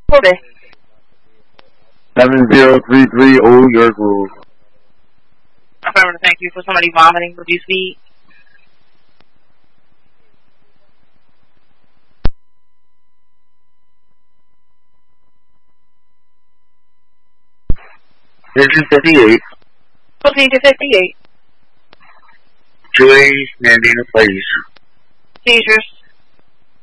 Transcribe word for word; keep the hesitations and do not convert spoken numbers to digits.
Kobe. seven zero three three Old York Road. Affirmative, thank you. For somebody vomiting, reduce speed. Engine fifty-eight. Proceed to fifty-eight. Julie Nandina, please. Seizures.